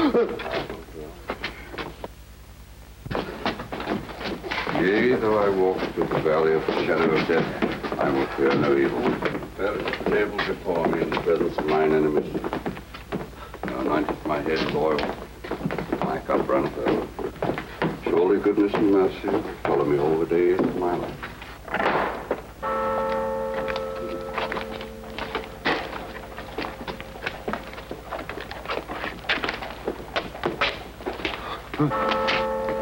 Yea, though I walk through the valley of the shadow of death, I will fear no evil. There is a table before me in the presence of mine enemies. Thou anointest my head with oil. My cup runneth over. Surely goodness and mercy will follow me all the days of my life. Huh?